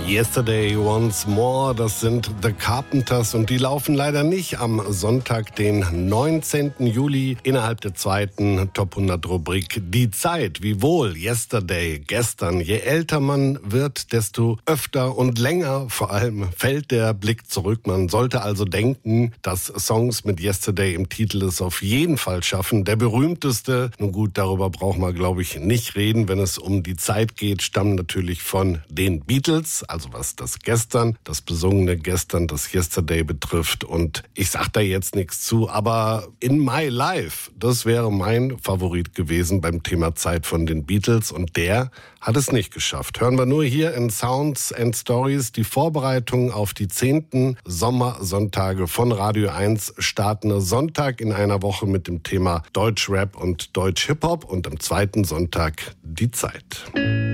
Yesterday Once More, das sind The Carpenters und die laufen leider nicht am Sonntag, den 19. Juli innerhalb der zweiten Top 100 Rubrik Die Zeit. Wie wohl, Yesterday, gestern. Je älter man wird, desto öfter und länger vor allem fällt der Blick zurück. Man sollte also denken, dass Songs mit Yesterday im Titel es auf jeden Fall schaffen. Der berühmteste, nun gut, darüber braucht man glaube ich nicht reden, wenn es um die Zeit geht, stammt natürlich von den Beatles. Also was das Gestern, das besungene Gestern, das Yesterday betrifft. Und ich sag da jetzt nichts zu, aber In My Life, das wäre mein Favorit gewesen beim Thema Zeit von den Beatles. Und der hat es nicht geschafft. Hören wir nur hier in Sounds and Stories. Die Vorbereitungen auf die 10. Sommersonntage von Radio 1 starten Sonntag in einer Woche mit dem Thema Deutschrap und Deutsch-Hip-Hop und am zweiten Sonntag die Zeit.